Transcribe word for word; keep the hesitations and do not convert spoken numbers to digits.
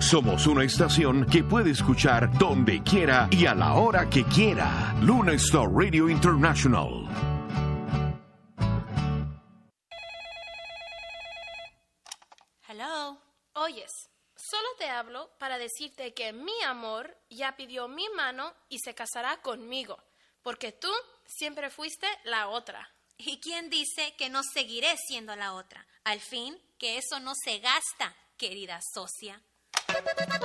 Somos una estación que puede escuchar donde quiera y a la hora que quiera. Luna Star Radio International. Hello. Oyes, solo te hablo para decirte que mi amor ya pidió mi mano y se casará conmigo, porque tú siempre fuiste la otra. ¿Y quién dice que no seguiré siendo la otra? Al fin, que eso no se gasta, querida socia.